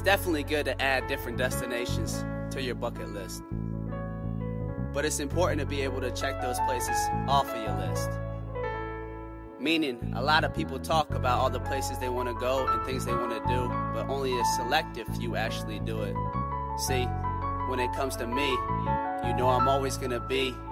definitely good to add different destinations to your bucket list. But it's important to be able to check those places off of your list. Meaning, a lot of people talk about all the places they want to go and things they want to do, but only a selective few actually do it. See, when it comes to me, you know I'm always going to be